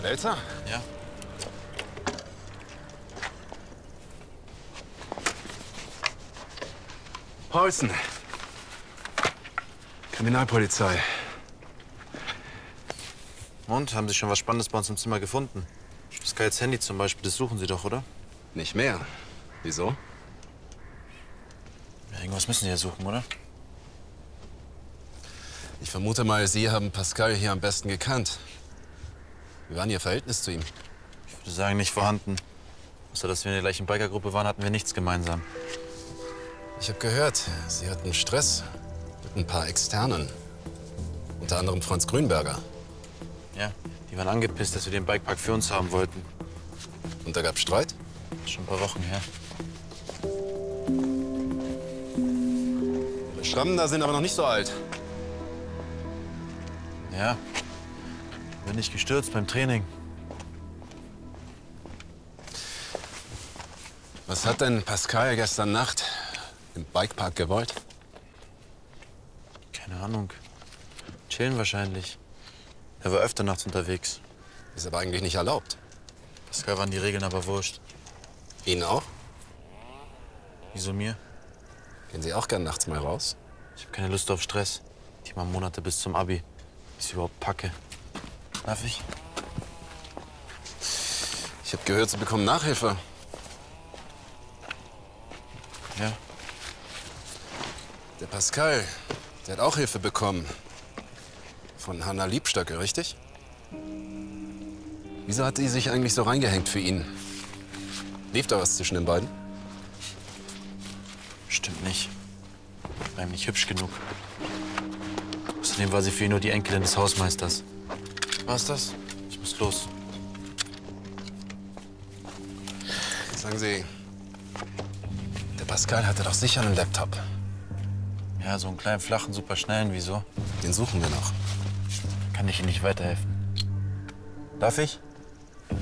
Wälzer? Ja. Paulsen. Kriminalpolizei. Und? Haben Sie schon was Spannendes bei uns im Zimmer gefunden? Skys Handy zum Beispiel, das suchen Sie doch, oder? Nicht mehr. Wieso? Ja, irgendwas müssen Sie ja suchen, oder? Ich vermute mal, Sie haben Pascal hier am besten gekannt. Wie war denn Ihr Verhältnis zu ihm? Ich würde sagen, nicht vorhanden. Außer dass wir in der gleichen Bikergruppe waren, hatten wir nichts gemeinsam. Ich habe gehört, Sie hatten Stress mit ein paar Externen. Unter anderem Franz Grünberger. Ja, die waren angepisst, dass wir den Bikepark für uns haben wollten. Und da gab's Streit? Das ist schon ein paar Wochen her. Die Schrammen da sind aber noch nicht so alt. Ja, bin nicht gestürzt beim Training. Was hat denn Pascal gestern Nacht im Bikepark gewollt? Keine Ahnung. Chillen wahrscheinlich. Er war öfter nachts unterwegs. Ist aber eigentlich nicht erlaubt. Pascal waren die Regeln aber wurscht. Ihnen auch? Wieso mir? Gehen Sie auch gern nachts mal raus? Ich habe keine Lust auf Stress. Die mal Monate bis zum Abi. Bis ich überhaupt packe. Darf ich? Ich habe gehört, Sie bekommen Nachhilfe. Ja. Der Pascal, der hat auch Hilfe bekommen. Von Hanna Liebstöcke, richtig? Wieso hat sie sich eigentlich so reingehängt für ihn? Lief da was zwischen den beiden? Stimmt nicht. War ihm nicht hübsch genug. Außerdem war sie für ihn nur die Enkelin des Hausmeisters. War's das? Ich muss los. Sagen Sie, der Pascal hatte doch sicher einen Laptop. Ja, so einen kleinen, flachen, super schnellen. Wieso? Den suchen wir noch. Kann ich Ihnen nicht weiterhelfen. Darf ich?